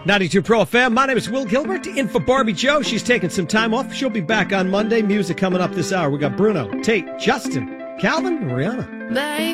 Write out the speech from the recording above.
92 Pro FM. My name is Will Gilbert, in for Barbie Joe. She's taking some time off. She'll be back on Monday. Music coming up this hour. We got Bruno, Tate, Justin, Calvin, and Rihanna.